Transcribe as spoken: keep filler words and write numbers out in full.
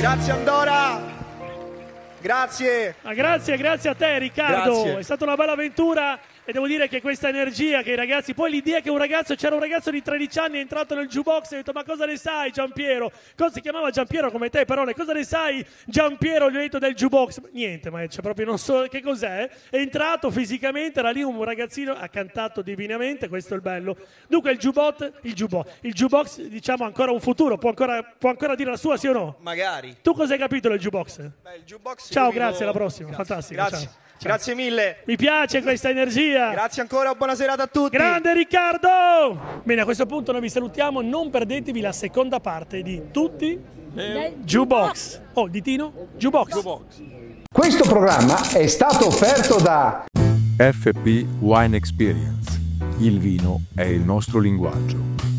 Grazie Andora. Grazie. Ah, grazie, grazie a te Riccardo. Grazie. È stata una bella avventura e devo dire che questa energia che i ragazzi, poi l'idea che un ragazzo, c'era un ragazzo di tredici anni è entrato nel jukebox e ha detto ma cosa ne sai Giampiero? Cosa si chiamava Giampiero come te però, cosa ne sai Giampiero? Gli ho detto del jukebox. Niente, ma cioè, proprio non so che cos'è. È entrato fisicamente, era lì un ragazzino, ha cantato divinamente, questo è il bello. Dunque il jukebox, il jukebox, il jukebox diciamo ancora un futuro, può ancora, può ancora dire la sua sì o no? Magari. Tu cosa hai capito del jukebox? Beh, il jukebox Ciao, io grazie, vivo- alla prossima. Grazie. Fantastico. Grazie. Ciao. Ciao. Grazie mille. Mi piace questa energia. Grazie ancora, buona serata a tutti. Grande Riccardo! Bene, a questo punto noi vi salutiamo, non perdetevi la seconda parte di Tutti nel Jukebox. Oh, ditino? Jukebox. Questo programma è stato offerto da F P Wine Experience. Il vino è il nostro linguaggio.